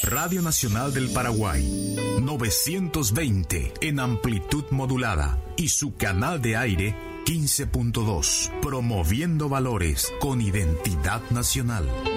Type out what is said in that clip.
Radio Nacional del Paraguay, 920 en amplitud modulada y su canal de aire 15.2, promoviendo valores con identidad nacional.